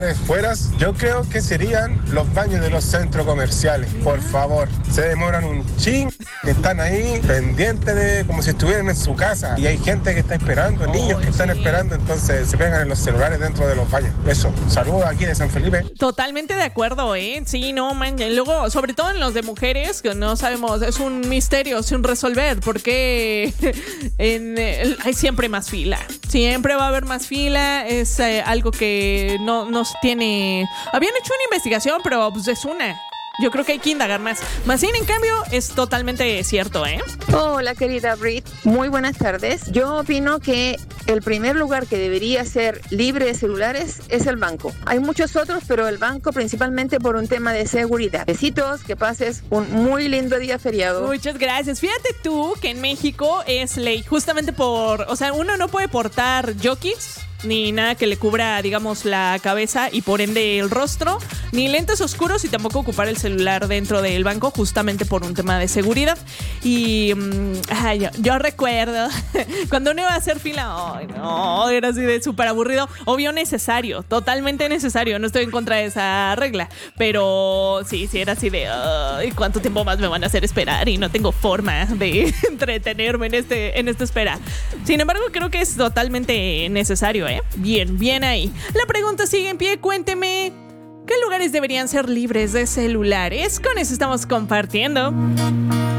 fueras, yo creo que serían los baños de los centros comerciales. Por favor, se demoran un ching, que están ahí pendientes de como si estuvieran en su casa. Y hay gente que está esperando, niños que están esperando, entonces se pegan en los celulares dentro de los baños. Eso, saludos aquí de San Felipe. Totalmente de acuerdo, ¿eh? Sí, no, man. Luego, sobre todo en los de mujeres, que no sabemos, es un misterio sin resolver, porque hay siempre más fila. Siempre va a haber más fila. Es algo que no nos tiene. Habían hecho una investigación, pero pues es una. Yo creo que hay que indagar más. Más bien, en cambio, es totalmente cierto, ¿eh? Hola, querida Brit. Muy buenas tardes. Yo opino que el primer lugar que debería ser libre de celulares es el banco. Hay muchos otros, pero el banco principalmente por un tema de seguridad. Besitos, que pases un muy lindo día feriado. Muchas gracias. Fíjate tú que en México es ley, justamente o sea, uno no puede portar jockeys ni nada que le cubra, digamos, la cabeza y por ende el rostro, ni lentes oscuros y tampoco ocupar el celular dentro del banco, justamente por un tema de seguridad. Y yo recuerdo cuando uno iba a hacer fila, ay, no, era así de súper aburrido. Obvio, necesario, totalmente necesario. No estoy en contra de esa regla, pero sí, era así de ay, ¿cuánto tiempo más me van a hacer esperar? Y no tengo forma de entretenerme en esta espera. Sin embargo, creo que es totalmente necesario, ¿eh? Bien ahí. La pregunta sigue en pie. Cuénteme, ¿qué lugares deberían ser libres de celulares? Con eso estamos compartiendo.